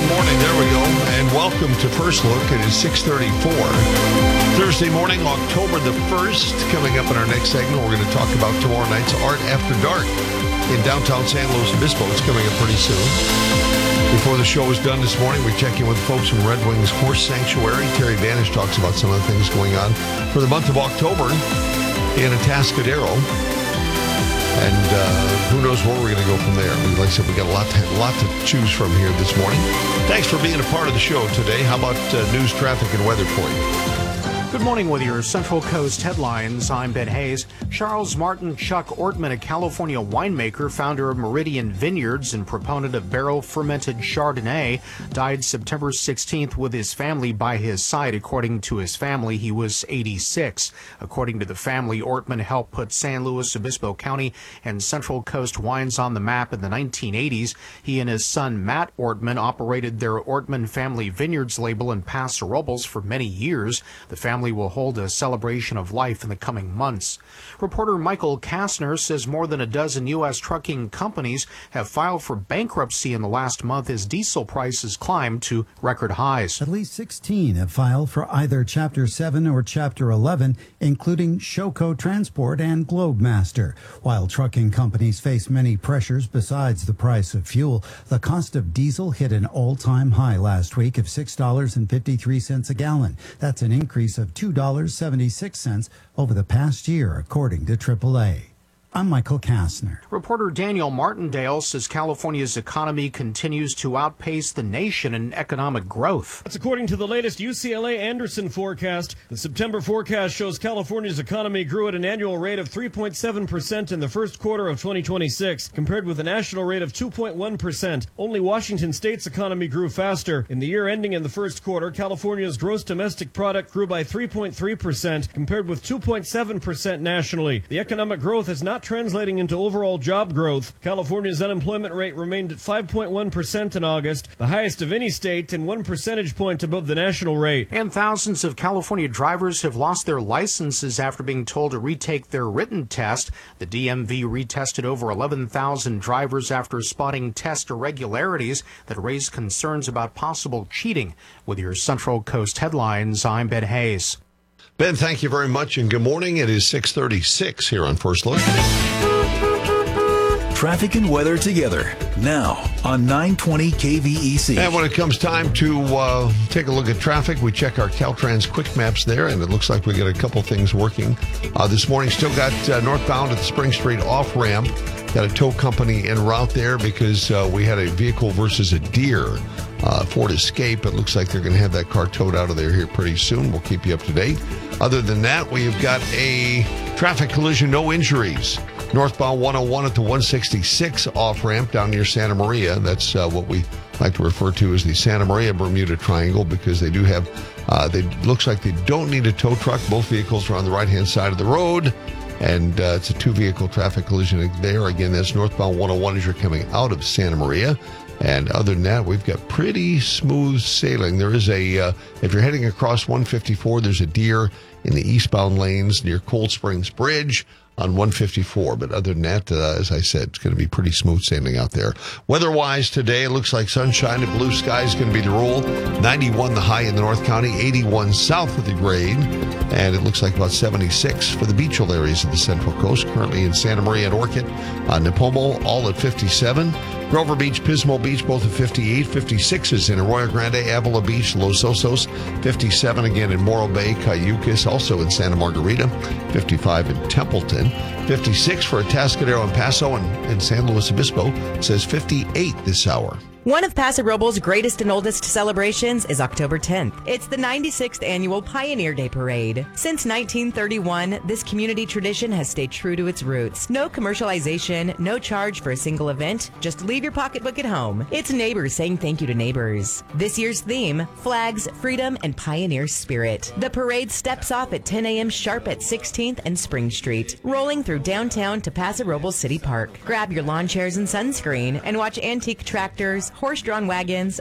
Good morning. There we go. And welcome to First Look. It is 6:34. Thursday morning, October the 1st. Coming up in our next segment, we're going to talk about tomorrow night's Art After Dark in downtown San Luis Obispo. It's coming up pretty soon. Before the show is done this morning, we check in with folks from Red Wings Horse Sanctuary. Terry Banish talks about some of the things going on for the month of October in Atascadero. And who knows where we're going to go from there. Like I said, we got a lot to choose from here this morning. Thanks for being a part of the show today. How about news, traffic, and weather for you? Good morning with your Central Coast headlines. I'm Ben Hayes. Charles Martin Chuck Ortman, a California winemaker, founder of Meridian Vineyards and proponent of barrel-fermented Chardonnay, died September 16th with his family by his side. According to his family, he was 86. According to the family, Ortman helped put San Luis Obispo County and Central Coast wines on the map in the 1980s. He and his son, Matt Ortman, operated their Ortman Family Vineyards label in Paso Robles for many years. The family will hold a celebration of life in the coming months. Reporter Michael Kastner says more than a dozen U.S. trucking companies have filed for bankruptcy in the last month as diesel prices climbed to record highs. At least 16 have filed for either Chapter 7 or Chapter 11, including Showco Transport and Globemaster. While trucking companies face many pressures besides the price of fuel, the cost of diesel hit an all-time high last week of $6.53 a gallon. That's an increase of $2.76 over the past year, according to AAA. I'm Michael Kastner. Reporter Daniel Martindale says California's economy continues to outpace the nation in economic growth. That's according to the latest UCLA Anderson forecast. The September forecast shows California's economy grew at an annual rate of 3.7% in the first quarter of 2026, compared with a national rate of 2.1%. Only Washington State's economy grew faster. In the year ending in the first quarter, California's gross domestic product grew by 3.3%, compared with 2.7% nationally. The economic growth is not translating into overall job growth. California's unemployment rate remained at 5.1% in August, the highest of any state and 1 percentage point above the national rate. And thousands of California drivers have lost their licenses after being told to retake their written test. The DMV retested over 11,000 drivers after spotting test irregularities that raised concerns about possible cheating. With your Central Coast headlines, I'm Ben Hayes. Ben, thank you very much, and good morning. It is 6:36 here on First Look. Traffic and weather together, now on 920 KVEC. And when it comes time to take a look at traffic, we check our Caltrans quick maps there, and it looks like we got a couple things working. This morning, still got northbound at the Spring Street off-ramp. Got a tow company en route there because we had a vehicle versus a deer. Ford Escape. It looks like they're going to have that car towed out of there here pretty soon. We'll keep you up to date. Other than that, we've got a traffic collision, no injuries. Northbound 101 at the 166 off-ramp down near Santa Maria. That's what we like to refer to as the Santa Maria Bermuda Triangle, because they do have, looks like they don't need a tow truck. Both vehicles are on the right-hand side of the road. And it's a two-vehicle traffic collision there. Again, that's northbound 101 as you're coming out of Santa Maria. And other than that, we've got pretty smooth sailing. There is if you're heading across 154, there's a deer in the eastbound lanes near Cold Springs Bridge on 154. But other than that, as I said, it's going to be pretty smooth sailing out there. Weather-wise today, it looks like sunshine and blue sky is going to be the rule. 91 the high in the North County, 81 south of the grade. And it looks like about 76 for the beachal areas of the Central Coast. Currently in Santa Maria and Orchid, Nipomo, all at 57. Grover Beach, Pismo Beach, both at 58. 56 is in Arroyo Grande, Avila Beach, Los Osos. 57 again in Morro Bay, Cayucas, also in Santa Margarita. 55 in Templeton. 56 for Atascadero and Paso, and in San Luis Obispo. It says 58 this hour. One of Paso Robles' greatest and oldest celebrations is October 10th. It's the 96th annual Pioneer Day Parade. Since 1931, this community tradition has stayed true to its roots. No commercialization, no charge for a single event. Just leave your pocketbook at home. It's neighbors saying thank you to neighbors. This year's theme, flags, freedom, and pioneer spirit. The parade steps off at 10 a.m. sharp at 16th and Spring Street, rolling through downtown to Paso Robles City Park. Grab your lawn chairs and sunscreen and watch antique tractors, horse-drawn wagons,